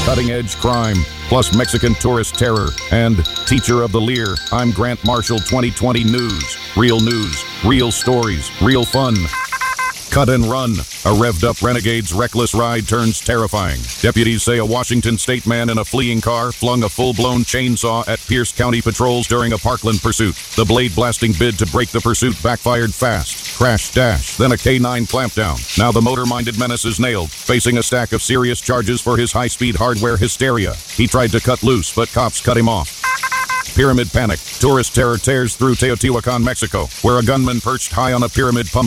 cutting-edge crime, plus Mexican tourist terror, and teacher of the Lear. I'm Grant Marshall. 2020 News. Real stories, real fun. Cut and run. A revved-up Renegade's reckless ride turns terrifying. Deputies say a Washington state man in a fleeing car flung a full-blown chainsaw at Pierce County patrols during a Parkland pursuit. The blade-blasting bid to break the pursuit backfired fast. Crash, dash, then a K-9 clampdown. Now the motor-minded menace is nailed, facing a stack of serious charges for his high-speed hardware hysteria. He tried to cut loose, but cops cut him off. Pyramid panic. Tourist terror tears through Teotihuacan, Mexico, where a gunman perched high on a pyramid pump